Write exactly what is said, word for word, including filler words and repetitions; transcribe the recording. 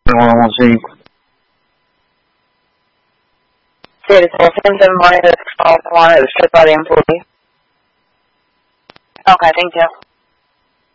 nine one cinco. Sí, el telephone in the morning is called one. It was shipped by the employee. Okay, thank you.